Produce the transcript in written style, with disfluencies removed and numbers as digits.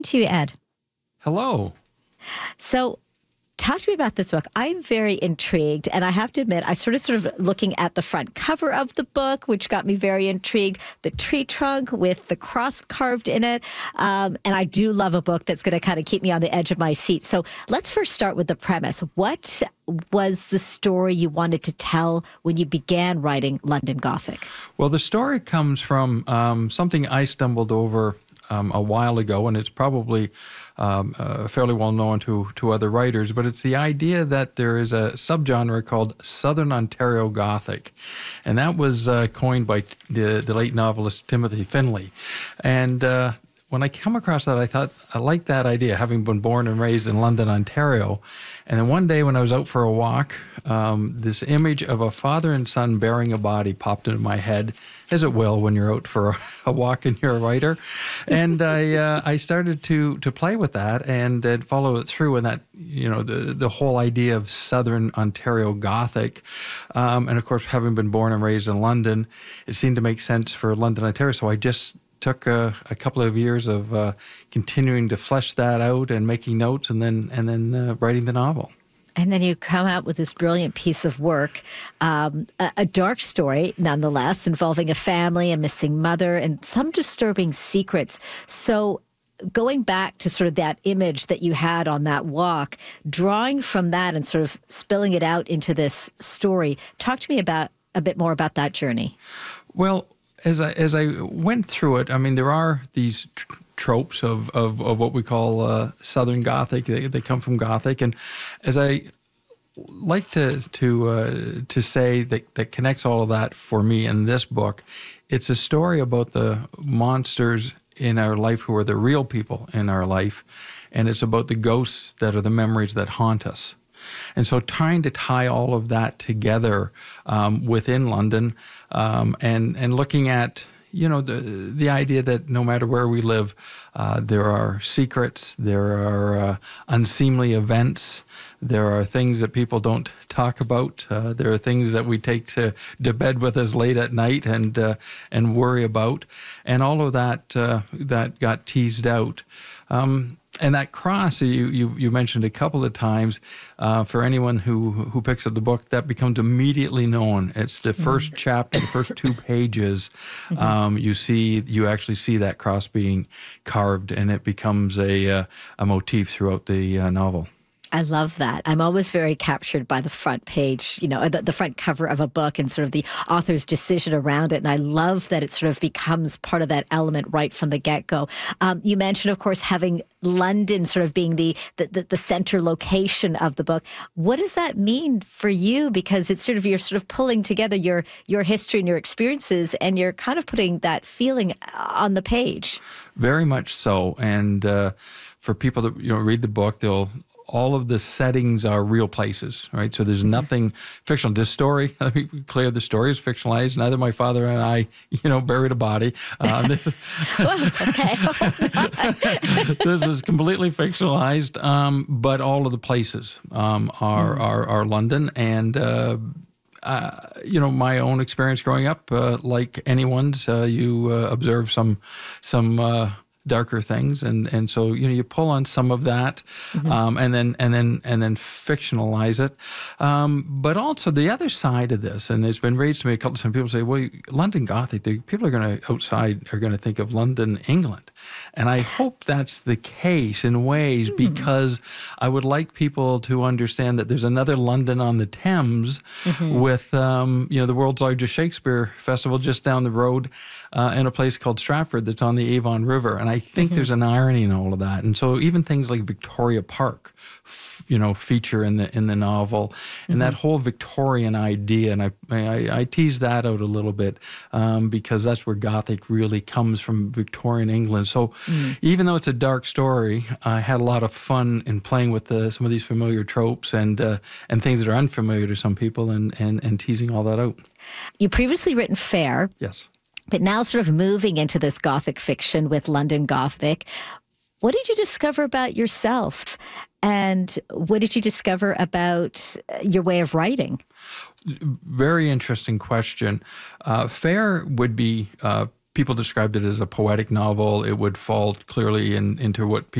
To you, Ed. Hello. So, talk to me about this book. I'm very intrigued, and I have to admit, I sort of looking at the front cover of the book, which got me very intrigued. The tree trunk with the cross carved in it, and I do love a book that's going to kind of keep me on the edge of my seat. So, let's first start with the premise. What was the story you wanted to tell when you began writing London Gothic? Well, the story comes from something I stumbled over a while ago, and it's probably fairly well known to other writers, but it's the idea that there is a subgenre called Southern Ontario Gothic, and that was coined by the late novelist Timothy Finley. And when I come across that, I thought I liked that idea, having been born and raised in London, Ontario. And then one day when I was out for a walk, this image of a father and son bearing a body popped into my head, as it will when you're out for a walk and you're a writer. And I started to play with that and follow it through. And that, the whole idea of Southern Ontario Gothic, and of course, having been born and raised in London, it seemed to make sense for London, Ontario. So I just took a couple of years of continuing to flesh that out and making notes, and then writing the novel. And then you come out with this brilliant piece of work, a dark story, nonetheless, involving a family, a missing mother, and some disturbing secrets. So going back to sort of that image that you had on that walk, drawing from that and sort of spilling it out into this story, talk to me about a bit more about that journey. Well, as I went through it, I mean, there are these tropes of what we call Southern Gothic. They come from Gothic, and as I like to say that connects all of that for me in this book, it's a story about the monsters in our life who are the real people in our life, and it's about the ghosts that are the memories that haunt us. And so trying to tie all of that together within London, and looking at, the idea that no matter where we live, there are secrets, there are unseemly events, there are things that people don't talk about, there are things that we take to bed with us late at night and worry about, and all of that that got teased out. And that cross you mentioned a couple of times, for anyone who picks up the book, that becomes immediately known. It's the first chapter, the first 2 pages. You actually see that cross being carved, and it becomes a motif throughout the novel. I love that. I'm always very captured by the front page, the front cover of a book and sort of the author's decision around it. And I love that it sort of becomes part of that element right from the get-go. You mentioned, of course, having London sort of being the center location of the book. What does that mean for you? Because it's sort of, you're sort of pulling together your history and your experiences, and you're kind of putting that feeling on the page. Very much so. And for people that read the book, all of the settings are real places, right? So there's nothing fictional. This story, let me be clear, the story is fictionalized. Neither my father and I, buried a body. This is completely fictionalized, but all of the places are London. And my own experience growing up, like anyone's, you observe some darker things, and so you pull on some of that, and then fictionalize it. But also the other side of this, and it's been raised to me a couple of times. People say, "Well, London Gothic." People are going to think of London, England, and I hope that's the case in ways, because I would like people to understand that there's another London on the Thames, with the world's largest Shakespeare festival just down the road, in a place called Stratford that's on the Avon River. And I think there's an irony in all of that. And so even things like Victoria Park, feature in the novel, and that whole Victorian idea. And I tease that out a little bit, because that's where Gothic really comes from, Victorian England. So even though it's a dark story, I had a lot of fun in playing with some of these familiar tropes and things that are unfamiliar to some people, and teasing all that out. You previously written Fair. Yes. But now sort of moving into this Gothic fiction with London Gothic. What did you discover about yourself? And what did you discover about your way of writing? Very interesting question. Fair would be people described it as a poetic novel. It would fall clearly into what people